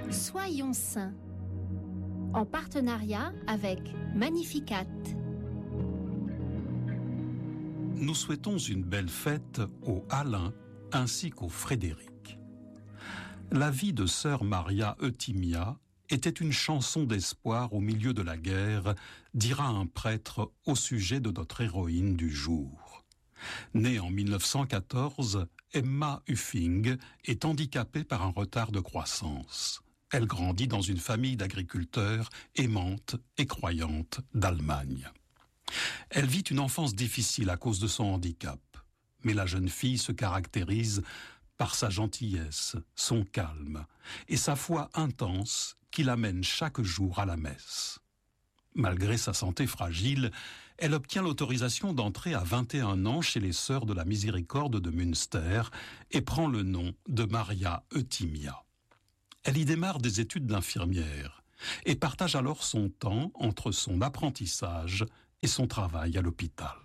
Soyons saints, en partenariat avec Magnificat. Nous souhaitons une belle fête au Alain ainsi qu'au Frédéric. La vie de sœur Maria Eutimia était une chanson d'espoir au milieu de la guerre, dira un prêtre au sujet de notre héroïne du jour. Née en 1914, Emma Uffing est handicapée par un retard de croissance. Elle grandit dans une famille d'agriculteurs aimante et croyante d'Allemagne. Elle vit une enfance difficile à cause de son handicap, mais la jeune fille se caractérise par sa gentillesse, son calme et sa foi intense qui l'amène chaque jour à la messe. Malgré sa santé fragile, elle obtient l'autorisation d'entrer à 21 ans chez les Sœurs de la Miséricorde de Münster et prend le nom de Maria Eutimia. Elle y démarre des études d'infirmière et partage alors son temps entre son apprentissage et son travail à l'hôpital.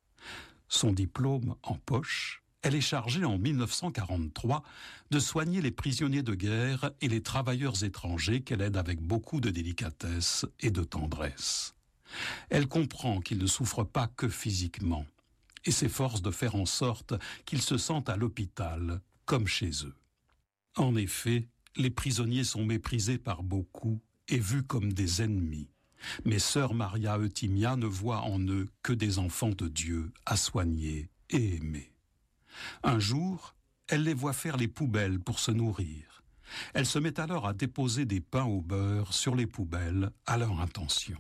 Son diplôme en poche, elle est chargée en 1943 de soigner les prisonniers de guerre et les travailleurs étrangers qu'elle aide avec beaucoup de délicatesse et de tendresse. Elle comprend qu'ils ne souffrent pas que physiquement et s'efforce de faire en sorte qu'ils se sentent à l'hôpital comme chez eux. En effet, les prisonniers sont méprisés par beaucoup et vus comme des ennemis. Mais sœur Maria Eutimia ne voit en eux que des enfants de Dieu à soigner et aimer. Un jour, elle les voit faire les poubelles pour se nourrir. Elle se met alors à déposer des pains au beurre sur les poubelles à leur intention.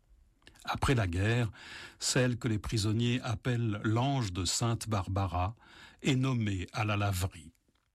Après la guerre, celle que les prisonniers appellent l'ange de Sainte Barbara est nommée à la laverie.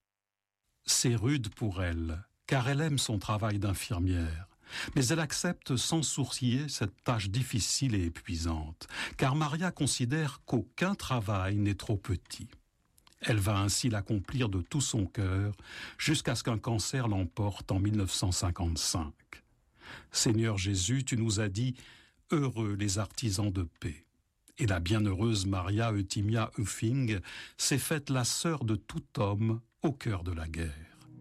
C'est rude pour elle, car elle aime son travail d'infirmière. Mais elle accepte sans sourciller cette tâche difficile et épuisante, car Maria considère qu'aucun travail n'est trop petit. Elle va ainsi l'accomplir de tout son cœur, jusqu'à ce qu'un cancer l'emporte en 1955. Seigneur Jésus, tu nous as dit « Heureux les artisans de paix ». Et la bienheureuse Maria Eutimia Uffing s'est faite la sœur de tout homme au cœur de la guerre.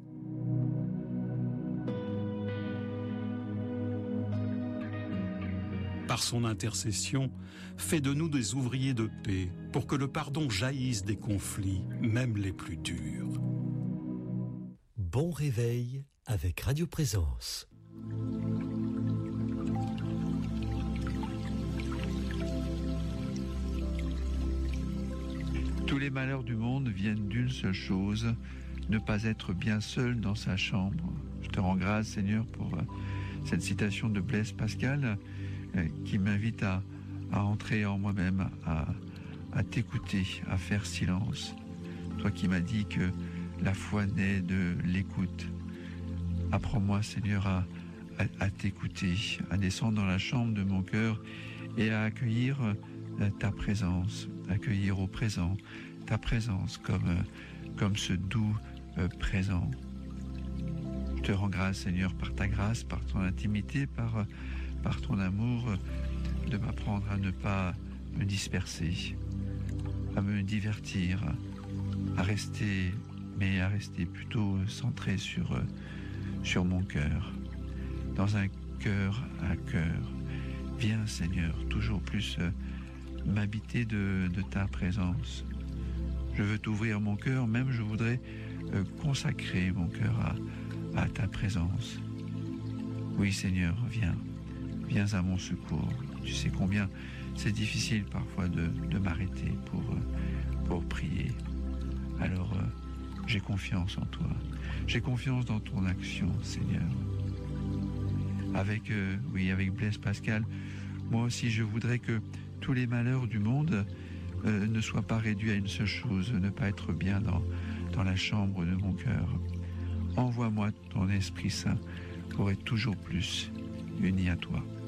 Par son intercession, fais de nous des ouvriers de paix pour que le pardon jaillisse des conflits, même les plus durs. Bon réveil avec Radio Présence. Tous les malheurs du monde viennent d'une seule chose, ne pas être bien seul dans sa chambre. Je te rends grâce, Seigneur, pour cette citation de Blaise Pascal qui m'invite à entrer en moi-même, à t'écouter, à faire silence. Toi qui m'as dit que la foi naît de l'écoute. Apprends-moi, Seigneur, à t'écouter, à descendre dans la chambre de mon cœur et à accueillir ta présence, accueillir au présent ta présence comme ce doux présent. Je te rends grâce, Seigneur, par ta grâce, par ton intimité, par ton amour, de m'apprendre à ne pas me disperser, à me divertir, à rester plutôt centré sur mon cœur, dans un cœur à cœur. Viens, Seigneur, toujours plus m'habiter de ta présence. Je veux t'ouvrir mon cœur, même je voudrais consacrer mon cœur à ta présence. Oui, Seigneur, viens à mon secours. Tu sais combien c'est difficile parfois de m'arrêter pour prier. Alors, j'ai confiance en toi. J'ai confiance dans ton action, Seigneur. Avec Blaise Pascal, moi aussi je voudrais que tous les malheurs du monde ne soient pas réduits à une seule chose, ne pas être bien dans la chambre de mon cœur. Envoie-moi ton Esprit Saint pour être toujours plus uni à toi.